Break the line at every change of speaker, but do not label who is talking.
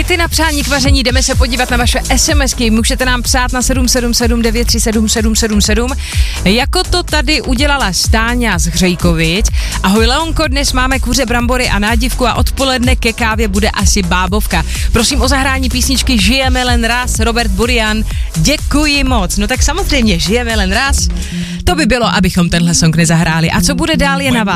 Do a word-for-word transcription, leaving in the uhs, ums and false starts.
Hity na přání k vaření, jdeme se podívat na vaše SMSky, můžete nám psát na sedm sedm sedm devět tři sedm sedm sedm sedm, jako to tady udělala Stáňa z Hřejkovic. Ahoj Leonko, dnes máme kuře, brambory a nádivku a odpoledne ke kávě bude asi bábovka. Prosím o zahrání písničky Žijeme jen raz, Robert Burian, děkuji moc. No tak samozřejmě, Žijeme jen raz, to by bylo, abychom tenhle song nezahráli. A co bude dál, je na vás.